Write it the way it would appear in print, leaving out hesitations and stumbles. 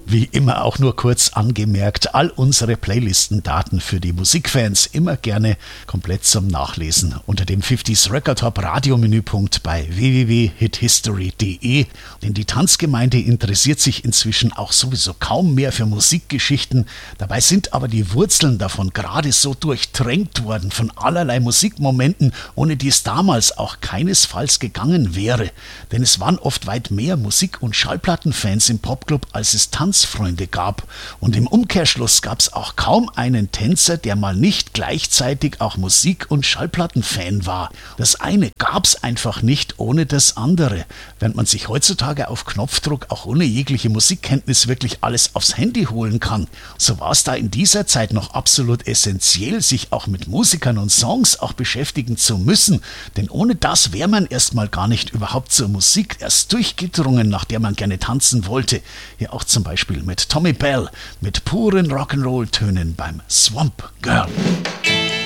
Wie immer auch nur kurz angemerkt, all unsere Playlistendaten für die Musikfans immer gerne komplett zum Nachlesen unter dem 50s Record Hop Radiomenüpunkt bei www.hithistory.de. Denn die Tanzgemeinde interessiert sich inzwischen auch sowieso kaum mehr für Musikgeschichten. Dabei sind aber die Wurzeln davon gerade so durchtränkt worden von allerlei Musikmomenten, ohne die es damals auch keinesfalls gegangen wäre. Denn es waren oft weit mehr Musik- und Schallplattenfans im Popclub, als es Tanzfreunde gab. Und im Umkehrschluss gab es auch kaum einen Tänzer, der mal nicht gleichzeitig auch Musik- und Schallplattenfan war. Das eine gab es einfach nicht ohne das andere. Während man sich heutzutage auf Knopfdruck auch ohne jegliche Musikkenntnis wirklich alles aufs Handy holen kann, so war es da in dieser Zeit noch absolut essentiell, sich auch mit Musikern und Songs auch beschäftigen zu müssen. Denn ohne das wäre man erstmal gar nicht überhaupt zur Musik erst durchgedrungen, nach der man gerne tanzen wollte. Hier auch zum Beispiel mit Tommy Bell, mit puren Rock'n'Roll-Tönen beim Swamp Girl.